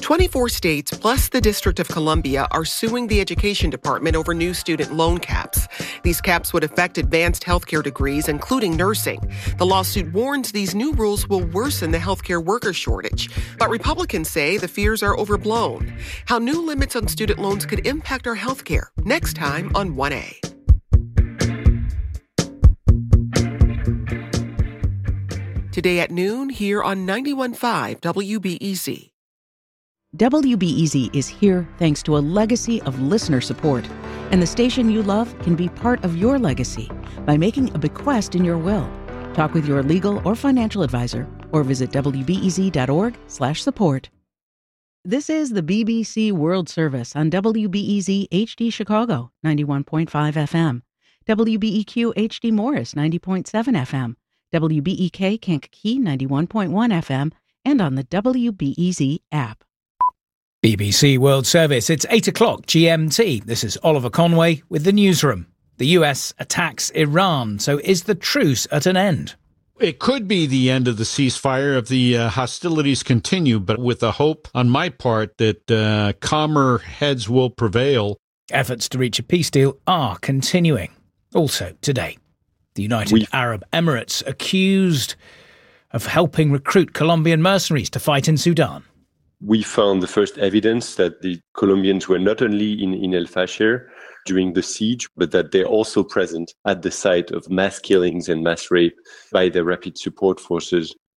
24 states plus the District of Columbia are suing the Education Department over new student loan caps. These caps would affect advanced healthcare degrees, including nursing. The lawsuit warns these new rules will worsen the healthcare worker shortage. But Republicans say the fears are overblown. How new limits on student loans could impact our healthcare. Next time on 1A. Today at noon here on 91.5 WBEZ. WBEZ is here thanks to a legacy of listener support, and the station you love can be part of your legacy by making a bequest in your will. Talk with your legal or financial advisor or visit wbez.org/support. This is the BBC World Service on WBEZ HD Chicago 91.5 FM, WBEQ HD Morris 90.7 FM, WBEK Kankakee 91.1 FM, and on the WBEZ app. BBC World Service, it's 8 o'clock GMT. This is Oliver Conway with the newsroom. The US attacks Iran, so is the truce at an end? It could be the end of the ceasefire if the hostilities continue, but with the hope on my part that calmer heads will prevail. Efforts to reach a peace deal are continuing. Also today, the United Arab Emirates accused of helping recruit Colombian mercenaries to fight in Sudan. We found the first evidence that the Colombians were not only in El Fasher during the siege, but that they're also present at the site of mass killings and mass rape by the Rapid Support Forces.